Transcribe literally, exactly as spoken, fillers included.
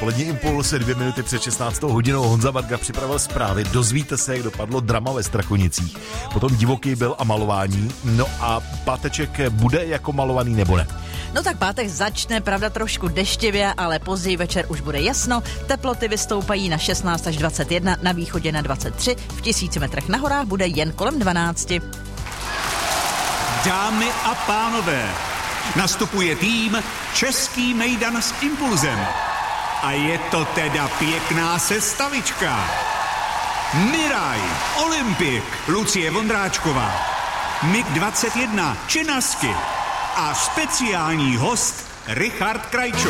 Polední impuls, dvě minuty před šestnáctou hodinou. Honza Varga připravil zprávy. Dozvíte se, jak dopadlo drama ve Strakonicích. Potom divoký byl a malování. No a páteček bude jako malovaný nebo ne? No tak pátek začne, pravda, trošku deštivě, ale později večer už bude jasno. Teploty vystoupají na šestnáct až dvacet jedna, na východě na dvacet tři, v tisíci metrech na horách bude jen kolem dvanácti. Dámy a pánové, nastupuje tým Český mejdan s impulzem. A je to teda pěkná sestavička. Miraj, Olympik, Lucie Vondráčková, Mig dvacet jedna, Činasky a speciální host Richard Krajčo.